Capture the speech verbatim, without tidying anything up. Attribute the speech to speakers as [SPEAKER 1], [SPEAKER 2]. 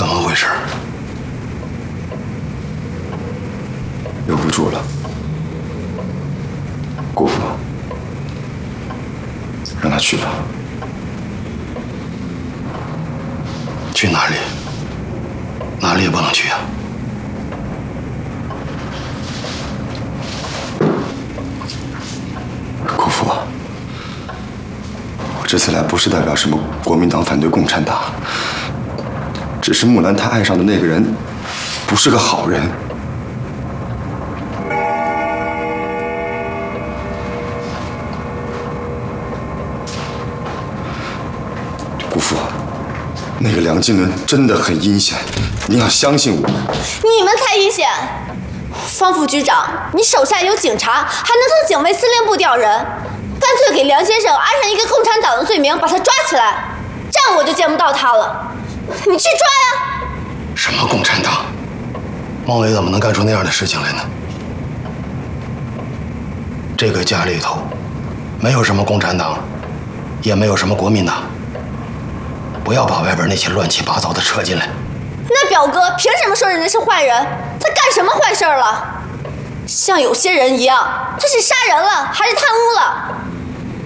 [SPEAKER 1] 怎么回事？
[SPEAKER 2] 留不住了，姑父，让他去吧。
[SPEAKER 1] 去哪里？哪里也不能去啊！
[SPEAKER 2] 姑父，我这次来不是代表什么国民党反对共产党，只是木兰她爱上的那个人不是个好人。姑父，那个梁经纶真的很阴险，您要相信我。
[SPEAKER 3] 你们才阴险！方副局长，你手下有警察，还能从警卫司令部调人，干脆给梁先生安上一个共产党的罪名，把他抓起来，这样我就见不到他了。你去抓呀！
[SPEAKER 1] 什么共产党？孟伟怎么能干出那样的事情来呢？这个家里头没有什么共产党，也没有什么国民党。不要把外边那些乱七八糟的扯进来。
[SPEAKER 3] 那表哥凭什么说人家是坏人？他干什么坏事了？像有些人一样，他是杀人了，还是贪污了？